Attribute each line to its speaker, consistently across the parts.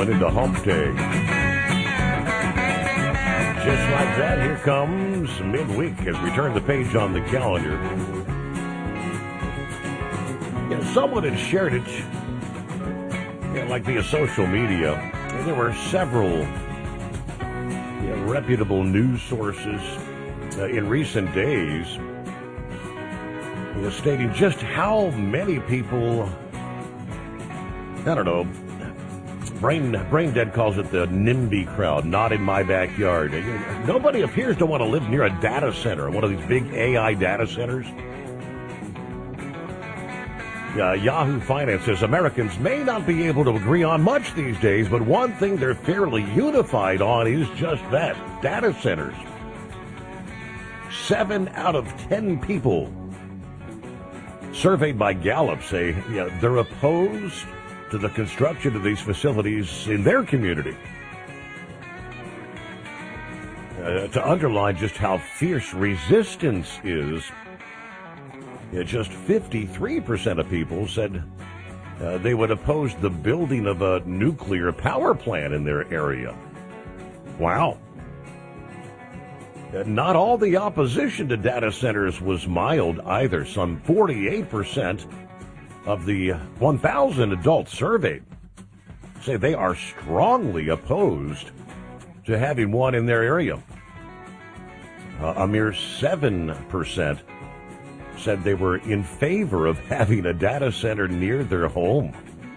Speaker 1: going into hump day. Just like that, here comes midweek as we turn the page on the calendar. Someone had shared it, like via social media. There were several reputable news sources in recent days stating just how many people, I don't know, Brain Dead calls it the NIMBY crowd, not in my backyard. Nobody appears to want to live near a data center, one of these big AI data centers. Yahoo Finance says Americans may not be able to agree on much these days, but one thing they're fairly unified on is just that, data centers. 7 out of 10 people surveyed by Gallup say they're opposed to the construction of these facilities in their community. To underline just how fierce resistance is, just 53% of people said they would oppose the building of a nuclear power plant in their area. Wow. Not all the opposition to data centers was mild either. Some 48% of the 1,000 adults surveyed say they are strongly opposed to having one in their area. A mere 7% said they were in favor of having a data center near their home.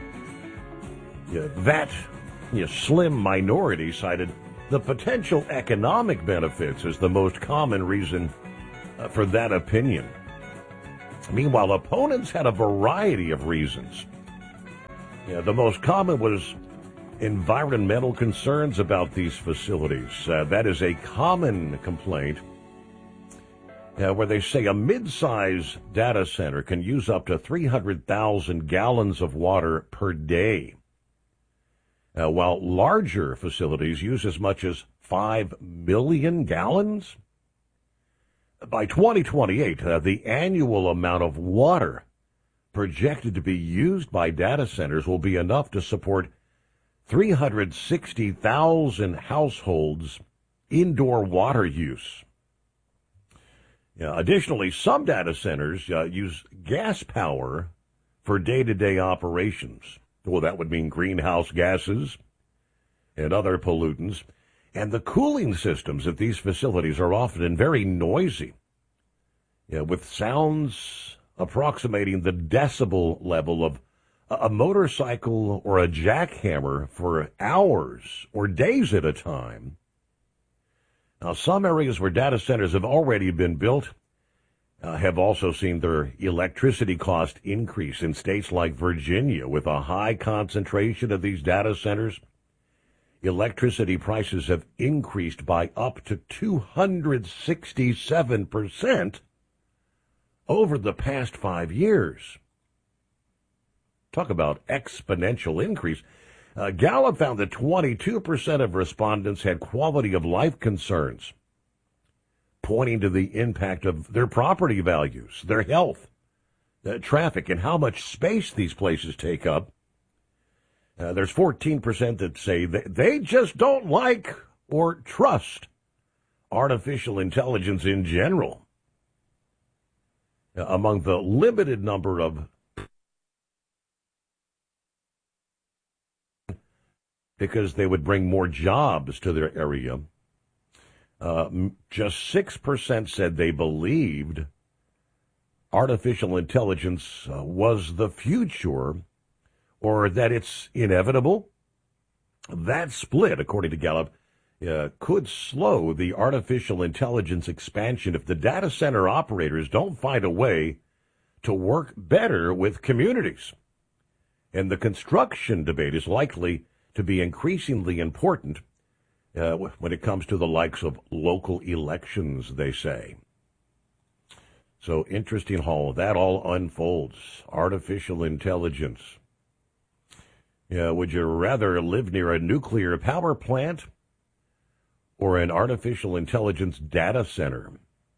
Speaker 1: That slim minority cited the potential economic benefits as the most common reason for that opinion. Meanwhile, opponents had a variety of reasons. The most common was environmental concerns about these facilities. That is a common complaint where they say a mid-size data center can use up to 300,000 gallons of water per day, while larger facilities use as much as 5 million gallons. By 2028, the annual amount of water projected to be used by data centers will be enough to support 360,000 households' indoor water use. Additionally, some data centers use gas power for day-to-day operations. Well, that would mean greenhouse gases and other pollutants. And the cooling systems at these facilities are often very noisy, with sounds approximating the decibel level of a motorcycle or a jackhammer for hours or days at a time. Now, some areas where data centers have already been built have also seen their electricity cost increase. In states like Virginia, with a high concentration of these data centers, electricity prices have increased by up to 267% over the past 5 years. Talk about exponential increase. Gallup found that 22% of respondents had quality of life concerns, pointing to the impact of their property values, their health, traffic, and how much space these places take up. There's 14% that say they just don't like or trust artificial intelligence in general. Among the limited number of because they would bring more jobs to their area, just 6% said they believed artificial intelligence was the future or that it's inevitable. That split, according to Gallup, could slow the artificial intelligence expansion if the data center operators don't find a way to work better with communities. And the construction debate is likely to be increasingly important when it comes to the likes of local elections, they say. So interesting how that all unfolds. Artificial intelligence. Would you rather live near a nuclear power plant or an artificial intelligence data center?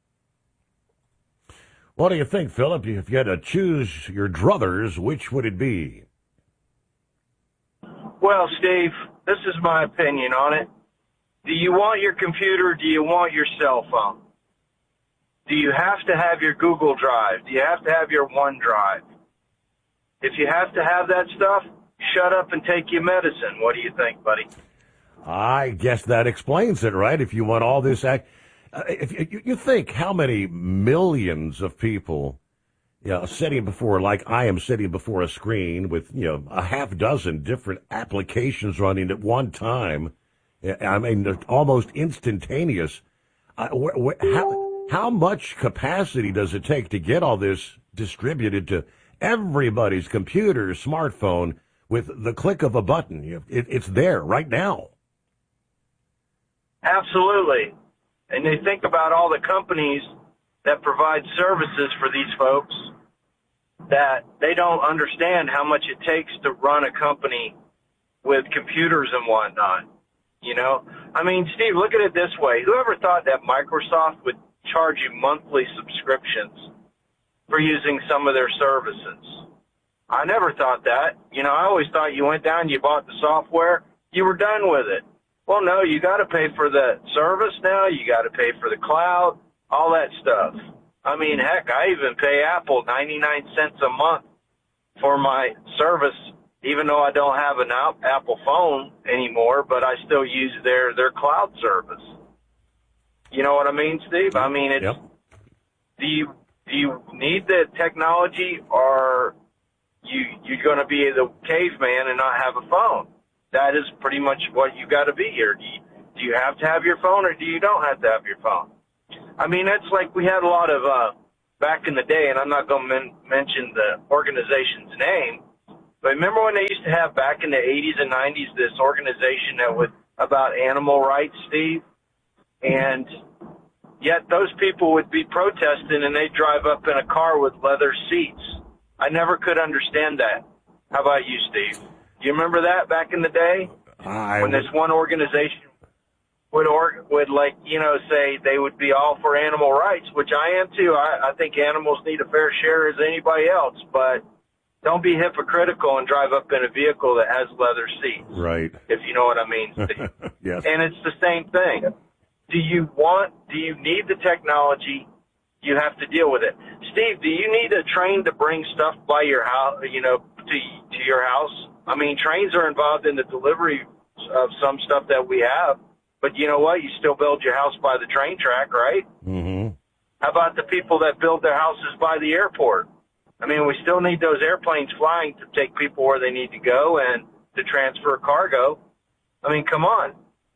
Speaker 1: What do you think, Philip? If you had to choose your druthers, which would it be?
Speaker 2: Well, Steve, this is my opinion on it. Do you want your computer or do you want your cell phone? Do you have to have your Google Drive? Do you have to have your OneDrive? If you have to have that stuff, shut up and take your medicine. What do you think, buddy?
Speaker 1: I guess that explains it, right? If you want all this, if you think how many millions of people, sitting before, like I am sitting before a screen with, a half dozen different applications running at one time. I mean, almost instantaneous. How much capacity does it take to get all this distributed to everybody's computer, smartphone, with the click of a button? It's there right now.
Speaker 2: Absolutely. And they think about all the companies that provide services for these folks, that they don't understand how much it takes to run a company with computers and whatnot. I mean, Steve, look at it this way. Whoever thought that Microsoft would charge you monthly subscriptions for using some of their services? I never thought that. I always thought you went down, you bought the software, you were done with it. Well, no, you got to pay for the service now. You got to pay for the cloud, all that stuff. I mean, heck, I even pay Apple 99 cents a month for my service, even though I don't have an Apple phone anymore, but I still use their cloud service. You know what I mean, Steve? I mean, it's,
Speaker 1: yep.
Speaker 2: Do you need the technology, or you're going to be the caveman and not have a phone? That is pretty much what you got to be here. Do you have to have your phone, or do you don't have to have your phone? I mean, that's like we had a lot of, back in the day, and I'm not going to mention the organization's name, but remember when they used to have back in the 80s and 90s this organization that was about animal rights, Steve? And yet those people would be protesting and they'd drive up in a car with leather seats. I never could understand that. How about you, Steve? Do you remember that back in the day? When this one organization would say they would be all for animal rights, which I am too. I think animals need a fair share as anybody else, but don't be hypocritical and drive up in a vehicle that has leather seats.
Speaker 1: Right.
Speaker 2: If you know what I mean, Steve.
Speaker 1: Yes.
Speaker 2: And it's the same thing. Do you need the technology? You have to deal with it. Steve, do you need a train to bring stuff by your house, to your house? I mean, trains are involved in the delivery of some stuff that we have, but you know what? You still build your house by the train track, right?
Speaker 1: Mm-hmm.
Speaker 2: How about the people that build their houses by the airport? I mean, we still need those airplanes flying to take people where they need to go and to transfer cargo. I mean, come on.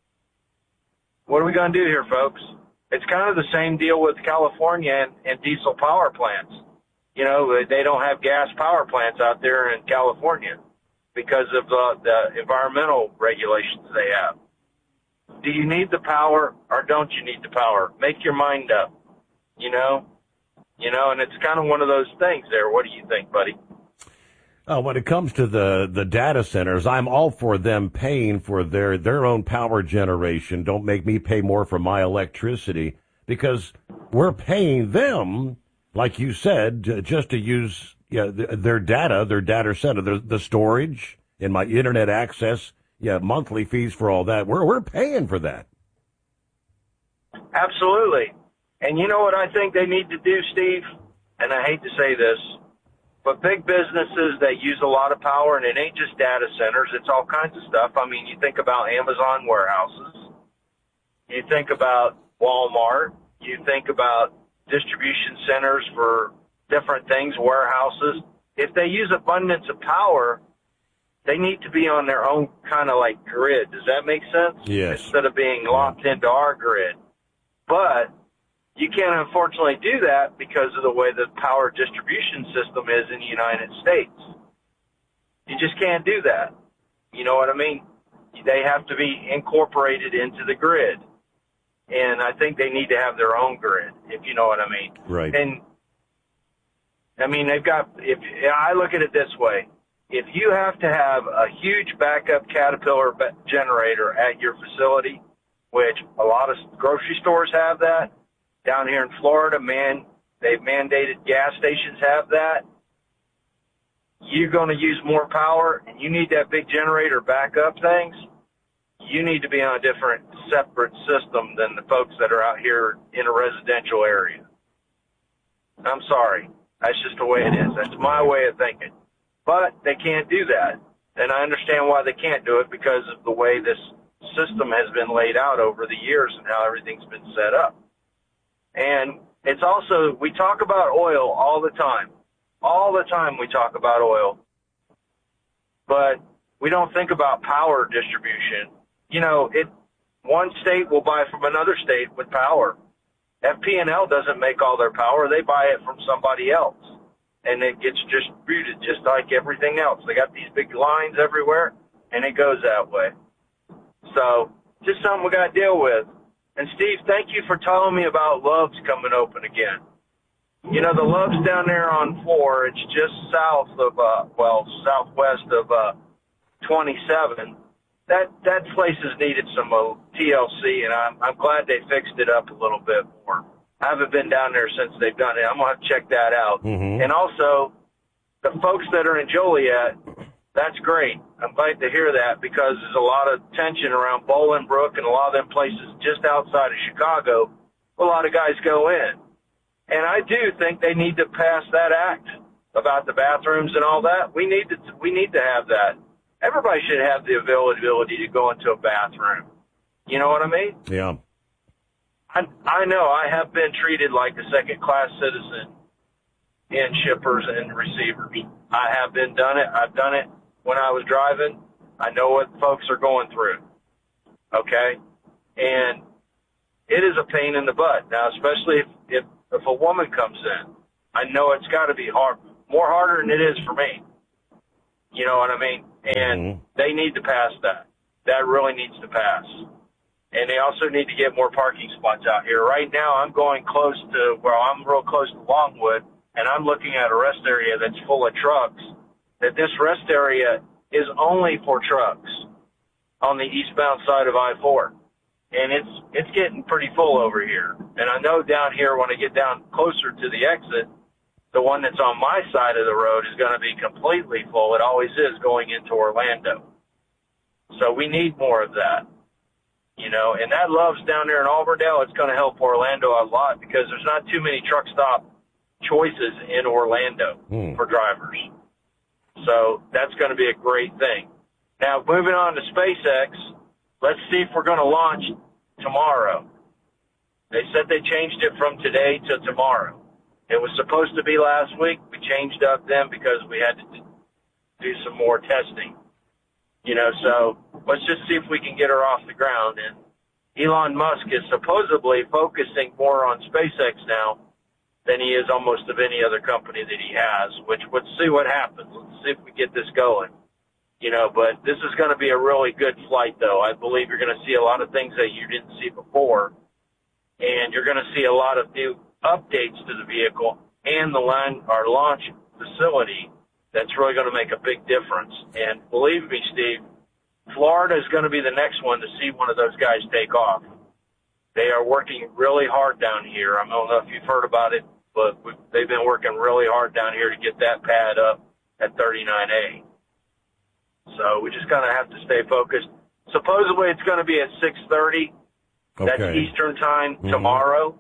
Speaker 2: What are we going to do here, folks? It's kind of the same deal with California and diesel power plants. They don't have gas power plants out there in California because of the environmental regulations they have. Do you need the power or don't you need the power? Make your mind up, and it's kind of one of those things there. What do you think, buddy?
Speaker 1: When it comes to the data centers, I'm all for them paying for their own power generation. Don't make me pay more for my electricity, because we're paying them, like you said, just to use their data center, the storage and my internet access, monthly fees for all that. We're paying for that.
Speaker 2: Absolutely. And you know what I think they need to do, Steve? And I hate to say this, but big businesses that use a lot of power, and it ain't just data centers, it's all kinds of stuff. I mean, you think about Amazon warehouses. You think about Walmart. You think about distribution centers for different things, warehouses. If they use abundance of power, they need to be on their own kind of like grid. Does that make sense?
Speaker 1: Yes.
Speaker 2: Instead of being locked into our grid. But you can't unfortunately do that because of the way the power distribution system is in the United States. You just can't do that. You know what I mean? They have to be incorporated into the grid. And I think they need to have their own grid, if you know what I mean.
Speaker 1: Right.
Speaker 2: And, I mean, if I look at it this way, if you have to have a huge backup Caterpillar generator at your facility, which a lot of grocery stores have that, down here in Florida, they've mandated gas stations have that, you're going to use more power, and you need that big generator backup things, you need to be on a different, separate system than the folks that are out here in a residential area. I'm sorry. That's just the way it is. That's my way of thinking. But they can't do that. And I understand why they can't do it, because of the way this system has been laid out over the years and how everything's been set up. And it's also, we talk about oil all the time. All the time we talk about oil. But we don't think about power distribution. You know, one state will buy from another state with power. FP&L doesn't make all their power. They buy it from somebody else. And it gets distributed just like everything else. They got these big lines everywhere, and it goes that way. So just something we got to deal with. And, Steve, thank you for telling me about Love's coming open again. You know, the Love's down there on 4, it's just south of, southwest of 27. That place has needed some TLC, and I'm glad they fixed it up a little bit more. I haven't been down there since they've done it. I'm going to have to check that out.
Speaker 1: Mm-hmm.
Speaker 2: And also, the folks that are in Joliet, that's great. I'm glad to hear that, because there's a lot of tension around Bolingbrook and a lot of them places just outside of Chicago. A lot of guys go in. And I do think they need to pass that act about the bathrooms and all that. We need to have that. Everybody should have the availability to go into a bathroom. You know what I mean?
Speaker 1: Yeah.
Speaker 2: I know I have been treated like a second-class citizen in shippers and receivers. I have done it. I've done it when I was driving. I know what folks are going through. Okay? And it is a pain in the butt. Now, especially if a woman comes in, I know it's got to be hard, more harder than it is for me. You know what I mean? And they need to pass that. That really needs to pass. And they also need to get more parking spots out here. Right now, I'm real close to Longwood, and I'm looking at a rest area that's full of trucks, that this rest area is only for trucks on the eastbound side of I-4. And it's getting pretty full over here. And I know down here, when I get down closer to the exit, the one that's on my side of the road is going to be completely full. It always is going into Orlando. So we need more of that. You know, and that Love's down there in Auburndale, it's going to help Orlando a lot, because there's not too many truck stop choices in Orlando for drivers. So that's going to be a great thing. Now, moving on to SpaceX, let's see if we're going to launch tomorrow. They said they changed it from today to tomorrow. It was supposed to be last week. We changed up then because we had to do some more testing. You know, so let's just see if we can get her off the ground. And Elon Musk is supposedly focusing more on SpaceX now than he is almost of any other company that he has, which let's see what happens. Let's see if we get this going. You know, but this is going to be a really good flight, though. I believe you're going to see a lot of things that you didn't see before, and you're going to see a lot of new updates to the vehicle and our launch facility. That's really going to make a big difference. And believe me, Steve, Florida is going to be the next one to see one of those guys take off. They are working really hard down here. I don't know if you've heard about it, but they've been working really hard down here to get that pad up at 39A. So we just kind of have to stay focused. Supposedly it's going to be at 6:30. Okay. That's Eastern time tomorrow.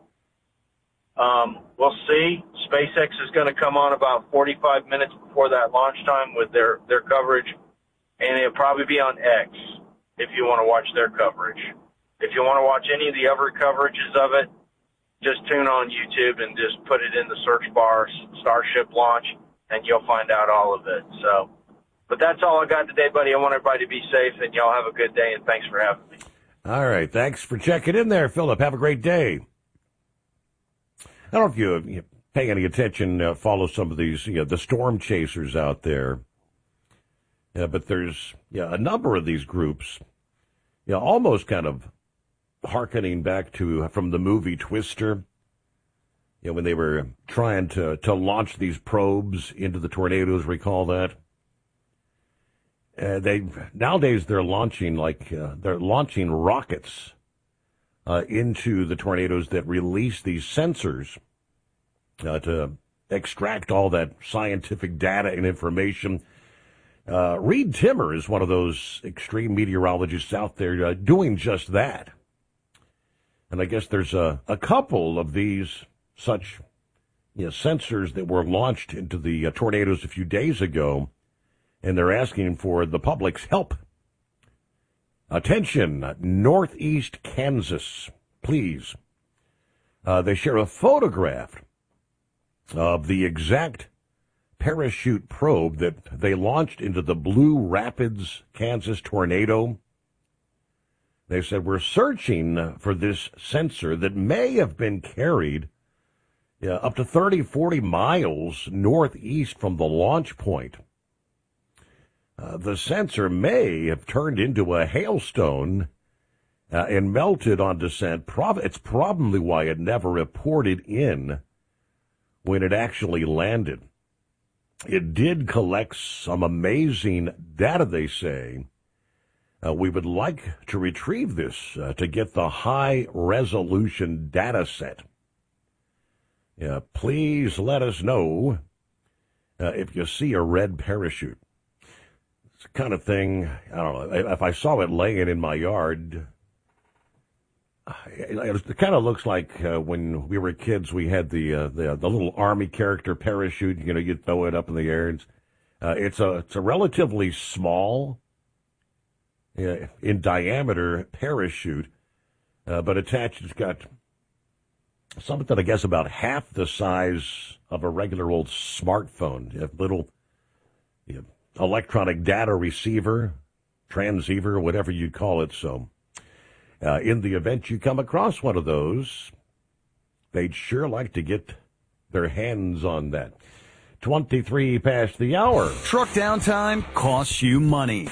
Speaker 2: We'll see. SpaceX is going to come on about 45 minutes before that launch time with their coverage, and it'll probably be on X if you want to watch their coverage. If you want to watch any of the other coverages of it, just tune on YouTube and just put it in the search bar, Starship launch, and you'll find out all of it. So, but that's all I got today, buddy. I want everybody to be safe, and y'all have a good day, and thanks for having me.
Speaker 1: All right. Thanks for checking in there, Philip. Have a great day. I don't know if you pay any attention, follow some of these, the storm chasers out there. But there's a number of these groups, almost kind of hearkening back to from the movie Twister, when they were trying to launch these probes into the tornadoes. Recall that? Nowadays they're launching rockets into the tornadoes that release these sensors to extract all that scientific data and information Reed Timmer is one of those extreme meteorologists out there doing just that. And I guess there's a couple of these such sensors that were launched into the tornadoes a few days ago, and they're asking for the public's help. Attention, Northeast Kansas, please. They share a photograph of the exact parachute probe that they launched into the Blue Rapids, Kansas tornado. They said, we're searching for this sensor that may have been carried up to 30, 40 miles northeast from the launch point. The sensor may have turned into a hailstone and melted on descent. It's probably why it never reported in when it actually landed. It did collect some amazing data, they say. We would like to retrieve this to get the high-resolution data set. Please let us know if you see a red parachute. It's the kind of thing, I don't know, if I saw it laying in my yard, it kind of looks like when we were kids, we had the little Army character parachute. You'd throw it up in the air. It's a relatively small, in diameter parachute, but attached, it's got something, I guess, about half the size of a regular old smartphone. A little electronic data receiver, transceiver, whatever you call it. So in the event you come across one of those, they'd sure like to get their hands on that. 23 past the hour.
Speaker 3: Truck downtime costs you money.